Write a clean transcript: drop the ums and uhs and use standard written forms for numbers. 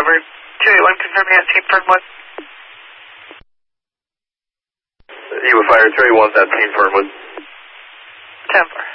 covered. 281 confirming on Team Fernwood. Eva Fire 281's on Team Fernwood. 10-4.